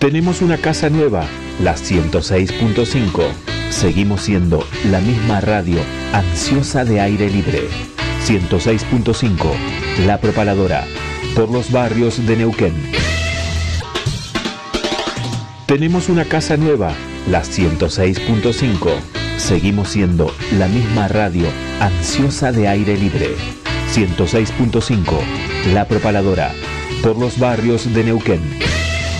Tenemos una casa nueva, la 106.5. Seguimos siendo la misma radio ansiosa de aire libre. 106.5, La Propaladora, por los barrios de Neuquén. Tenemos una casa nueva, la 106.5. Seguimos siendo la misma radio ansiosa de aire libre. 106.5, La Propaladora, por los barrios de Neuquén.